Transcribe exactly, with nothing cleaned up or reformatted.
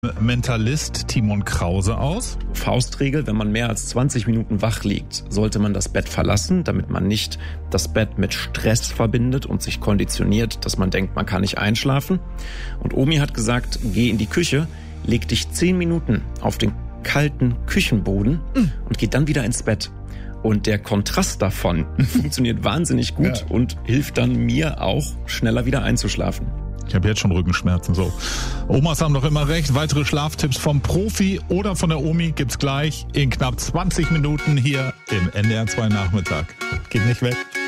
Mentalist Timon Krause aus. Faustregel, wenn man mehr als zwanzig Minuten wach liegt, sollte man das Bett verlassen, damit man nicht das Bett mit Stress verbindet und sich konditioniert, dass man denkt, man kann nicht einschlafen. Und Omi hat gesagt, geh in die Küche, leg dich zehn Minuten auf den kalten Küchenboden mhm. und geh dann wieder ins Bett. Und der Kontrast davon funktioniert wahnsinnig gut ja. und hilft dann mir auch, schneller wieder einzuschlafen. Ich habe jetzt schon Rückenschmerzen. So, Omas haben doch immer recht. Weitere Schlaftipps vom Profi oder von der Omi gibt's gleich in knapp zwanzig Minuten hier im N D R zwei Nachmittag. Geht nicht weg.